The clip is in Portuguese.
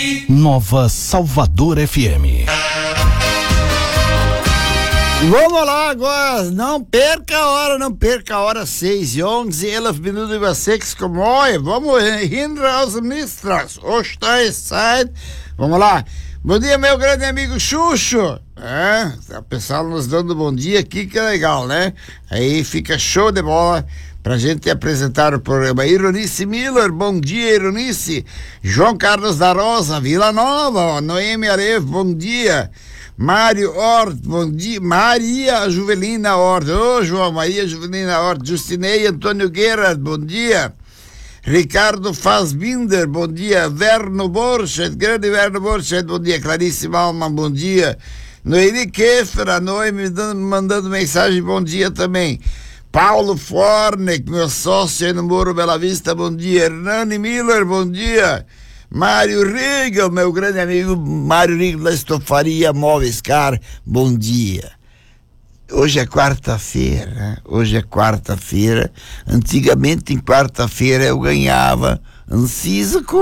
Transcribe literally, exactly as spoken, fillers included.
Nova Salvador F M. Vamos lá agora, não perca a hora, não perca a hora, seis e onze, elf minutos über sechs, como é, vamos hinter aus dem Nistras, Osterzeit, vamos lá. Bom dia, meu grande amigo Xuxo. É, o pessoal nos dando bom dia aqui, que legal, né? Aí fica show de bola pra gente apresentar o programa. Ironice Miller, bom dia, Ironice. João Carlos da Rosa, Vila Nova, Noemi Arev, bom dia. Mário Hort, bom dia. Maria Juvelina Hort, ô oh, João, Maria Juvelina Hort. Justinei Antônio Gerard, bom dia. Ricardo Fassbinder, bom dia. Verno Borchet, grande Verno Borchet, bom dia. Clarice Malman, bom dia. Noeli Kéfera, Noemi mandando mensagem, bom dia também. Paulo Fornek, meu sócio aí no Morro Bela Vista, bom dia. Hernani Miller, bom dia. Mário Riegel, meu grande amigo Mário Riegel da Estofaria Móveis Car, bom dia. Hoje é quarta-feira, né? Hoje é quarta-feira. Antigamente, em quarta-feira, eu ganhava Ancisa com